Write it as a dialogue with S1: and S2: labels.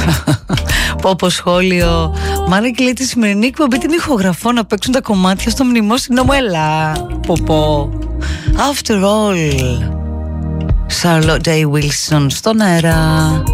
S1: Πω σχόλιο. Μάνα και λέει τη σημερινή εκπομπή την ηχογραφώ να παίξουν τα κομμάτια στο μνημόσυνο μου. Έλα. Πω. After all, Charlotte Day Wilson στον αέρα.